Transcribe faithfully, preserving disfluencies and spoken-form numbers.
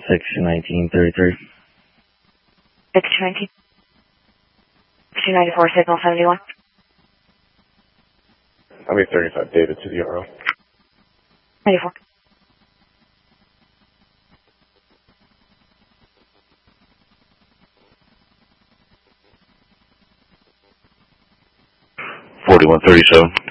six nineteen thirty-three. six nineteen. two ninety-four, signal seventy-one. I'll be thirty-five, David to the R O. ninety-four. forty-one thirty-seven.